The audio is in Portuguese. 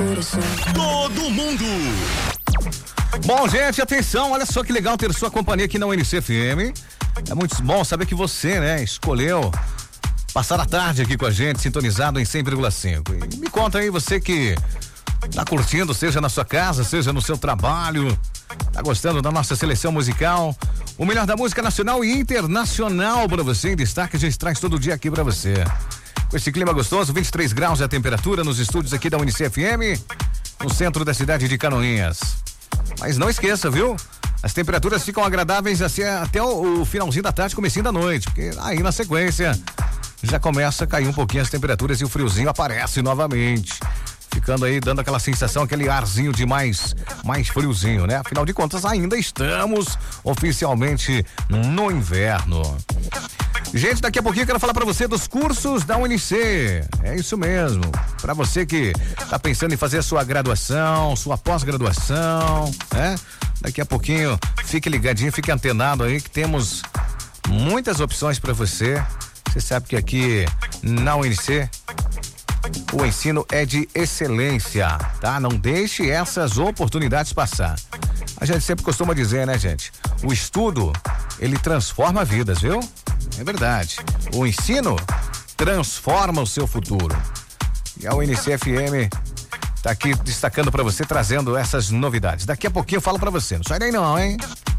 Todo mundo. Bom, gente, atenção, olha só que legal ter sua companhia aqui na UNC FM. É muito bom saber que você, né, escolheu passar a tarde aqui com a gente, sintonizado em 100,5. E me conta aí, você que tá curtindo, seja na sua casa, seja no seu trabalho, tá gostando da nossa seleção musical, o melhor da música nacional e internacional pra você, em destaque, a gente traz todo dia aqui pra você. Com esse clima gostoso, 23 graus é a temperatura nos estúdios aqui da UNC FM, no centro da cidade de Canoinhas. Mas não esqueça, viu? As temperaturas ficam agradáveis assim até o finalzinho da tarde, comecinho da noite, porque aí na sequência já começa a cair um pouquinho as temperaturas e o friozinho aparece novamente, ficando aí dando aquela sensação, aquele arzinho de mais friozinho, né? Afinal de contas, ainda estamos oficialmente no inverno. Gente, daqui a pouquinho eu quero falar pra você dos cursos da UNC. É isso mesmo. Pra você que tá pensando em fazer a sua graduação, sua pós-graduação, né? Daqui a pouquinho, fique ligadinho, fique antenado aí que temos muitas opções pra você. Você sabe que aqui na UNC o ensino é de excelência, tá? Não deixe essas oportunidades passar. A gente sempre costuma dizer, né, gente? O estudo, ele transforma vidas, viu? É verdade. O ensino transforma o seu futuro. E a UNC FM tá aqui destacando pra você, trazendo essas novidades. Daqui a pouquinho eu falo pra você. Não sai daí não, hein?